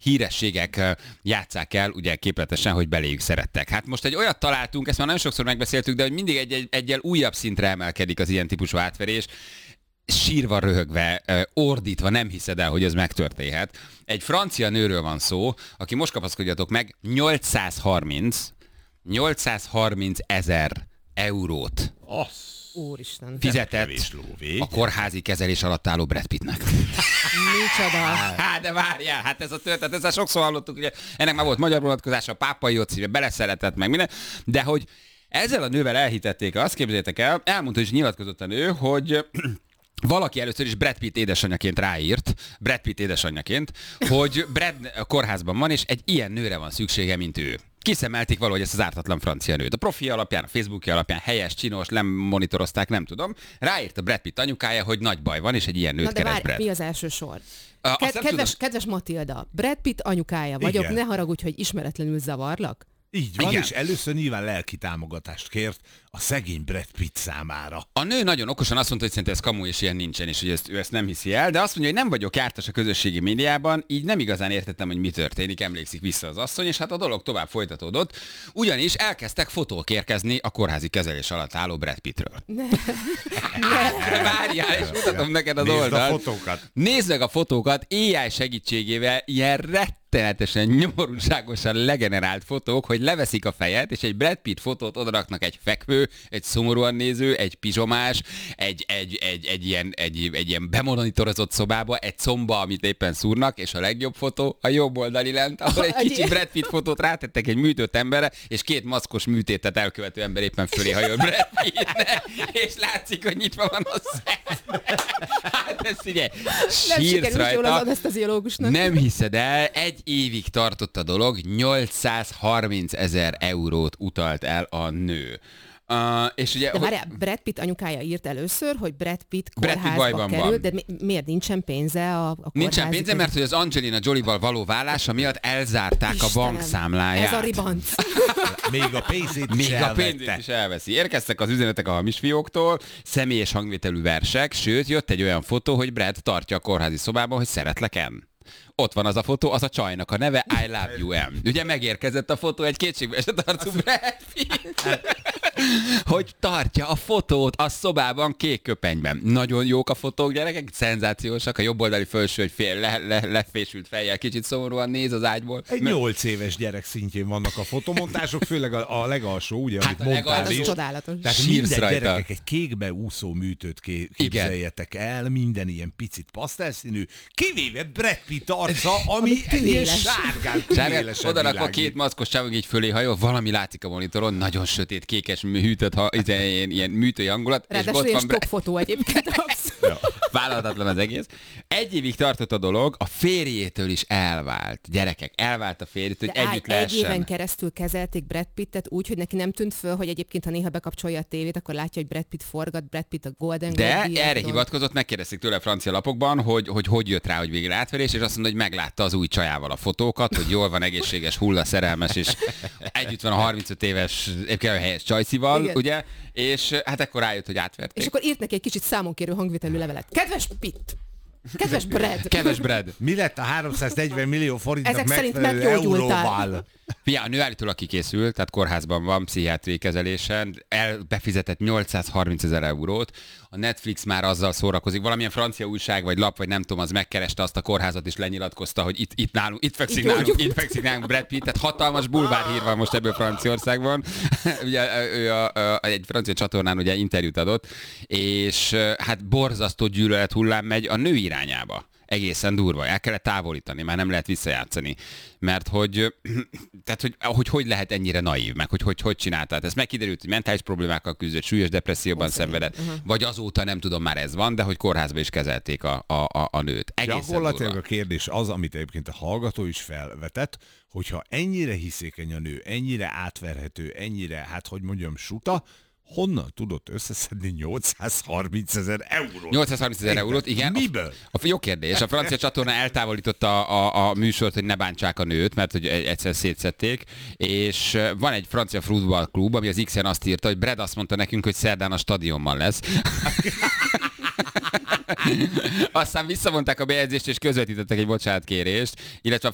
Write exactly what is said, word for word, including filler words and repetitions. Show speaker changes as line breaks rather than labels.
hírességek játsszák el, ugye képletesen, hogy beléjük szerettek. Hát most egy olyat találtunk, ezt már nagyon sokszor megbeszéltük, de hogy mindig egy, egy, egyel újabb szintre emelkedik az ilyen típusú átverés, sírva, röhögve, ordítva, nem hiszed el, hogy ez megtörténhet. Egy francia nőről van szó, aki most kapaszkodjatok meg, nyolcszázharminc ezer eurót
Úristen.
fizetett a kórházi kezelés alatt álló Brad Pittnek.
Micsoda.
Hát de várjál, hát ez a történet, ezzel sokszor hallottuk, ugye ennek már volt magyar vonatkozása, a pápai ott szíve, beleszeretett meg minden, de hogy ezzel a nővel elhitették, azt képzeljétek el, elmondta és nyilatkozott a nő, hogy valaki először is Brad Pitt édesanyjaként ráírt, Brad Pitt édesanyjaként, hogy Brad a kórházban van, és egy ilyen nőre van szüksége, mint ő. Kiszemelték valahogy ezt az ártatlan francia nőt. A profi alapján, a Facebookja alapján, helyes, csinos, nem monitorozták, nem tudom. Ráírt a Brad Pitt anyukája, hogy nagy baj van, és egy ilyen nőt
Na de
keres
várj,
Brad.
mi az első sor?
Uh,
Ked- kedves, kedves Matilda, Brad Pitt anyukája vagyok,
Igen.
ne haragudj, hogy ismeretlenül zavarlak.
Így van,
Igen.
és először nyilván lelki támogatást kért a szegény Brad Pitt számára.
A nő nagyon okosan azt mondta, hogy szerintem ez kamu és ilyen nincsen, és hogy ezt, ő ezt nem hiszi el, de azt mondja, hogy nem vagyok jártas a közösségi médiában, így nem igazán értettem, hogy mi történik, emlékszik vissza az asszony, és hát a dolog tovább folytatódott, ugyanis elkezdtek fotók érkezni a kórházi kezelés alatt álló Brad Pittről.
Ne.
Ne. Várjál, és mutatom neked az
Nézd
oldalt.
a fotókat.
Nézd meg a fotókat, á i segítségével ilyen rettenetesen, nyomorúságosan legenerált fotók, hogy leveszik a fejet, és egy Brad Pitt fotót odaraknak egy fekvő, egy szomorúan néző, egy pizsomás, egy, egy, egy, egy, ilyen, egy, egy ilyen bemonitorozott szobába, egy comba, amit éppen szúrnak, és a legjobb fotó a jobb oldali lent, ahol egy kicsi Brad Pitt fotót rátettek egy műtött emberre, és két maszkos műtétet elkövető ember éppen fölé hajol Brad Pittnek, és látszik, hogy nyitva van a szem. Hát ez ugye,
Nem
sírsz
sikerült jól az
rajta.
aneszteziológusnak.
Nem hiszed el, egy évig tartott a dolog, nyolcszázharminc ezer eurót utalt el a nő. Uh, és ugye,
De várjál, Brad Pitt anyukája írt először, hogy Brad Pitt
Brad Pitt
kórházba
bajban
kerül,
van.
de mi, miért nincsen pénze a, a kórházi...
nincsen pénze, mert hogy az Angelina Jolie-val való vállása miatt elzárták
Istenem,
a bankszámláját.
Ez a ribanc.
Még a pénzét is
Még a pénzét
elvette.
is elveszi. Érkeztek az üzenetek a hamis fióktól, személyes hangvételű versek, sőt, jött egy olyan fotó, hogy Brad tartja a kórházi szobában, hogy szeretlek en. Ott van az a fotó, az a csajnak a neve, I love you em. Ugye megérkezett a fotó, egy kétségbe esett arcú Brad Pitt, hogy tartja a fotót a szobában kék köpenyben. Nagyon jók a fotók, gyerekek, szenzációsak. A jobb oldali felső, hogy fél, le, le, lefésült fejjel, kicsit szomorúan néz az ágyból.
Egy nyolc éves gyerek szintjén vannak a fotomontások, főleg a, a legalsó, ugye,
Hát
amit
a
mondtál
legalsó-
Ez
is.
csodálatos.
Tehát
Sírsz
minden
rajta.
gyerekek egy kékbe úszó műtőt ké- képzeljetek el, minden ilyen picit pasztelszínű, kivéve Brad Pitt arca, ami
Ami
egy ilyen
tüvéles.
sárgán,
Sárgán,
tüvélesen
oda rakva
világít.
két maszkos csávog így fölé hajol, valami látszik a monitoron, nagyon sötét, kékes, hűtött, ha, ilyen, ilyen műtői hangulat, és
Ráadásul
ott
ilyen
van Brad.
stockfotó egyébként. abszolút.
Ja.
Vállalhatatlan az egész. Egy évig tartott a dolog, a férjétől is elvált. Gyerekek, elvált a férjétől, hogy
De
együtt
áll, egy éven
lehessen.
keresztül kezelték Brad Pittet úgy, hogy neki nem tűnt föl, hogy egyébként, ha néha bekapcsolja a tévét, akkor látja, hogy Brad Pitt forgat, Brad Pitt a Golden
De
Globe díjat
erre
adott.
hivatkozott, megkérdezték tőle a francia lapokban, hogy, hogy hogy jött rá, hogy végre átverés, és azt mondta, hogy meglátta az új csajával a fotókat, hogy jól van, egészséges, hulla, szerelmes, és együtt van a harmincöt éves, egyébként helyes csajszival,
Igen.
ugye? És hát akkor rájött, hogy átverték.
És akkor írt neki egy kicsit számonkérő hangvételű levelet. Kedves Pitt! Kedves Brad!
Kedves Brad!
Mi lett a háromszáznegyven millió forintnak
Ezek szerint
megfelelő
meggyógyultál.
euróval?
Fia, a nő állítólag kikészült, tehát kórházban van, pszichiátriai kezelésen, el, befizetett nyolcszázharminc ezer eurót, a Netflix már azzal szórakozik, valamilyen francia újság vagy lap, vagy nem tudom, az megkereste azt a kórházat, és lenyilatkozta, hogy itt, itt nálunk, itt fekszik
Itt
nálunk,
gyógyult.
itt fekszik nálunk Brad Pitt, tehát hatalmas bulvárhír van most ebből Franciaországban. Ugye ő a, a, egy francia csatornán ugye interjút adott, és hát borzasztó gyűlölet hullám megy a nő irányába. Egészen durva, el kellett távolítani, már nem lehet visszajátszani. Mert hogy, tehát, hogy, hogy hogy lehet ennyire naív, meg hogy hogy, hogy csinálta. Tehát ez megkiderült, hogy mentális problémákkal küzdött, súlyos depresszióban szenvedett, uh-huh. vagy azóta nem tudom, már ez van, de hogy kórházba is kezelték a, a, a, a nőt. Egészen
Gyakorlatilag
durva.
a kérdés az, amit egyébként a hallgató is felvetett, hogyha ennyire hiszékeny a nő, ennyire átverhető, ennyire, hát hogy mondjam, suta, honnan tudott összeszedni nyolcszázharminc ezer eurót?
nyolcszázharminc ezer eurót, igen.
Miből?
A, a jó kérdés. A francia csatorna eltávolította a, a, a műsort, hogy ne bántsák a nőt, mert hogy egyszer szétszették, és van egy francia futballklub, ami az X-en azt írta, hogy Brad azt mondta nekünk, hogy szerdán a stadionban lesz. Aztán visszavonták a bejegyzést, és közvetítettek egy bocsánatkérést, illetve